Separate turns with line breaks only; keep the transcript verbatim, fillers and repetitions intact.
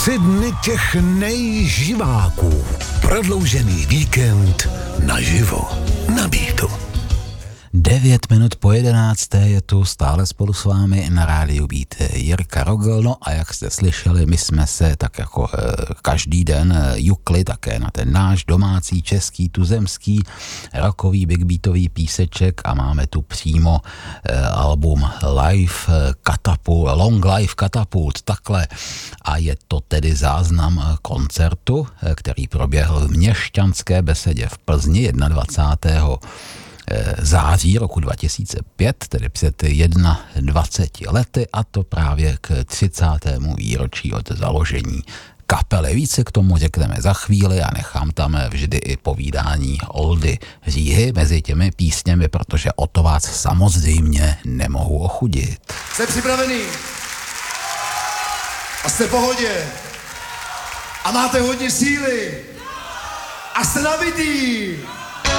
Tři dny těch nejživáků. Prodloužený víkend naživo. Na Beatu.
Devět minut po jedenácté je tu stále spolu s vámi na rádiu Beat Jirka Rogl. No a jak jste slyšeli, my jsme se tak jako e, každý den e, jukli také na ten náš domácí, český, tuzemský, rockový, big beatový píseček a máme tu přímo e, album Live Catapult, Long Live Catapult, takhle. A je to tedy záznam koncertu, e, který proběhl v Měšťanské besedě v Plzni dvacátého prvního září roku dva tisíce pět, tedy před dvaceti jednou lety, a to právě k třicátému výročí od založení kapely. Více k tomu řekneme za chvíli a nechám tam vždy i povídání Oldy Říhy mezi těmi písněmi, protože o to vás samozřejmě nemohu ochudit.
Jste připravený? A jste v pohodě? A máte hodně síly? A jste nabitý?